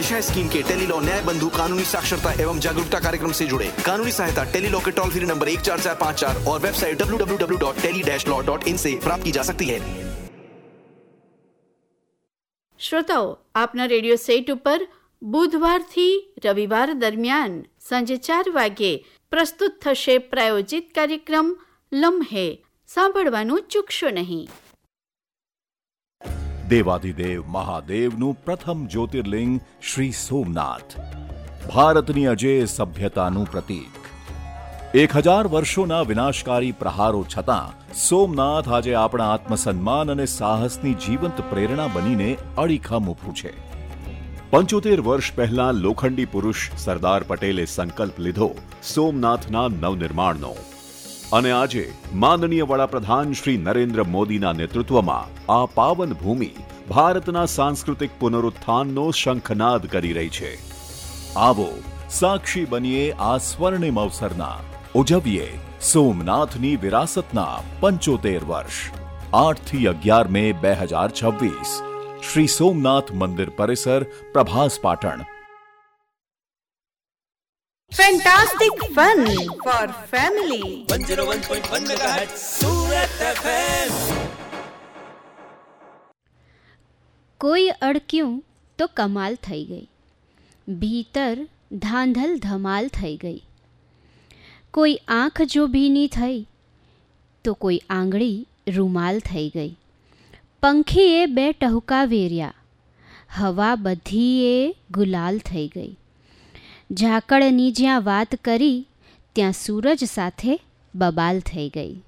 पेश है स्कीम के टेलीलॉ न्याय बंधु कानूनी साक्षरता एवं जागरूकता कार्यक्रम से जुड़े। कानूनी सहायता टेलीलॉ के टोल फ्री नंबर 14454 और वेबसाइट www.tele-law.in से प्राप्त की जा सकती है। શ્રોતાઓ, આપના રેડિયો સેટ ઉપર બુધવારથી રવિવાર દરમિયાન સાંજે 4 વાગ્યે પ્રસ્તુત થશે પ્રાયોજિત કાર્યક્રમ લમ્હે. સાંભળવાનું ચૂકશો નહીં. દેવાધિદેવ મહાદેવનું પ્રથમ જ્યોતિર્લિંગ શ્રી સોમનાથ, ભારતની અજેય સભ્યતાનું પ્રતીક. 1000 વર્ષોના વિનાશકારી પ્રહારો છતાં સોમનાથ આજે આપણા આત્મસન્માન અને સાહસની જીવંત પ્રેરણા બનીને અડીખમ ઊભું છે. 75 વર્ષ પહેલા લોખંડી પુરુષ સરદાર પટેલે સંકલ્પ લીધો સોમનાથના નવનિર્માણનો, અને આજે માનનીય વડાપ્રધાન શ્રી નરેન્દ્ર મોદીના નેતૃત્વમાં આ પાવન ભૂમિ ભારતના સાંસ્કૃતિક પુનરુત્થાનનો શંખનાદ કરી રહી છે. આવો સાક્ષી બનીએ આ સ્વર્ણિમ અવસરના. ઉજવીએ સોમનાથની વિરાસતના 75 વર્ષ. 8 થી 11 મે 2026, શ્રી સોમનાથ મંદિર પરિસર, Prabhas, Patan. Fantastic fun for family. 101.1 MHz Surat FM. કોઈ અડક્યું તો કમાલ થઈ ગઈ, ભીતર ધાંધલ ધમાલ થઈ ગઈ. કોઈ આંખ જો ભીની થઈ તો કોઈ આંગળી રૂમાલ થઈ ગઈ. પંખીએ 2 ટહુકા વેર્યા, હવા બધીએ ગુલાલ થઈ ગઈ. ઝાકળની જ્યાં વાત કરી ત્યાં સૂરજ સાથે બબાલ થઈ ગઈ.